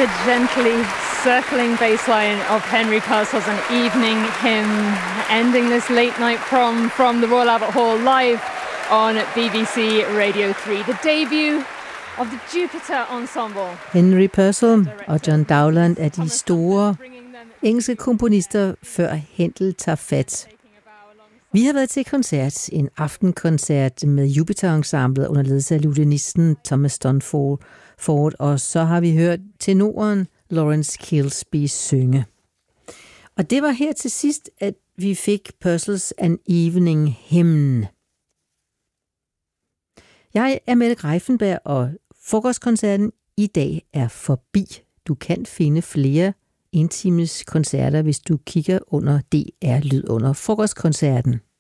the gently circling bass line of Henry Purcell's An Evening Hymn, ending this late night from the Royal Albert Hall live on BBC Radio 3. The debut of the Jupiter Ensemble. Henry Purcell og John Dowland er de store engelske komponister, før Händel tager fat. Vi har været til koncert, en aftenkoncert med Jupiter Ensemblet under ledelse af lutenisten Thomas Stonford, og så har vi hørt tenoren Lawrence Kilsby synge. Og det var her til sidst, at vi fik Purcells An Evening Hymn. Jeg er Mette Greiffenberg, og frokostkoncerten i dag er forbi. Du kan finde flere intimes koncerter, hvis du kigger under DR Lyd under frokostkoncerten.